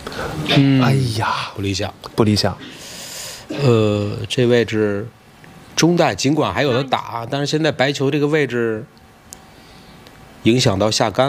哎呀， 不理想。 不理想。 这位置中带尽管还有的打，但是现在白球这个位置影响到下杆